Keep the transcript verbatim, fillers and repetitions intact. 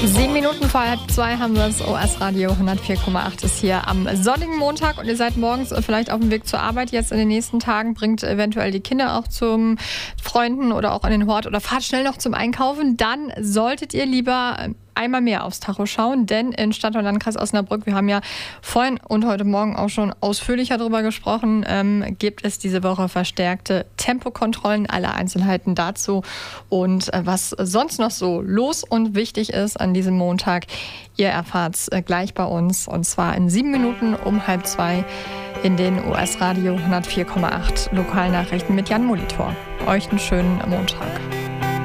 Sieben Minuten vor halb zwei haben wir das O S-Radio hundertvier Komma acht ist hier am sonnigen Montag und ihr seid morgens vielleicht auf dem Weg zur Arbeit. Jetzt in den nächsten Tagen bringt eventuell die Kinder auch zum Freunden oder auch an den Hort oder fahrt schnell noch zum Einkaufen. Dann solltet ihr lieber einmal mehr aufs Tacho schauen, denn in Stadt- und Landkreis Osnabrück, wir haben ja vorhin und heute Morgen auch schon ausführlicher darüber gesprochen, ähm, gibt es diese Woche verstärkte Tempokontrollen, alle Einzelheiten dazu und äh, was sonst noch so los und wichtig ist an diesem Montag, ihr erfahrt es äh, gleich bei uns und zwar in sieben Minuten um halb zwei in den O S-Radio hundertvier Komma acht Lokalnachrichten mit Jan Molitor. Euch einen schönen Montag.